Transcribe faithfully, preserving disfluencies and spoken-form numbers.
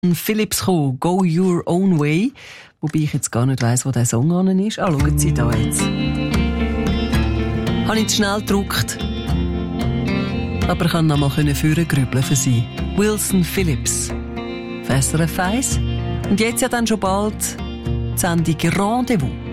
Phillips gekommen, «Go Your Own Way». Wobei ich jetzt gar nicht weiss, wo der Song an ist. Ah, schauen Sie da jetzt. Habe ich zu schnell gedruckt. Aber ich konnte noch mal vorgrübeln für Sie. Wilson Phillips. F S R F eins. Und jetzt ja dann schon bald die Sendung «Rendezvous».